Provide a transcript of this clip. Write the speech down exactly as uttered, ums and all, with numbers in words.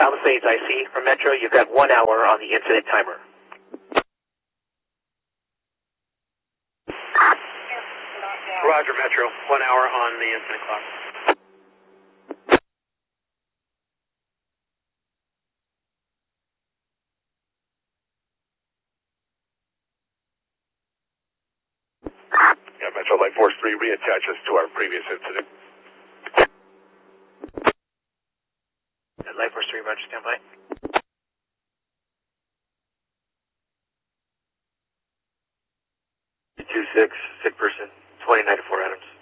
Palisades I C from Metro. You've got one hour on the incident timer. Roger, Metro. One hour on the incident clock. Yeah, Metro Light Force three reattaches to our previous incident. And Light Force three, Roger, stand by. two six, sick person, twenty-nine to four Adams.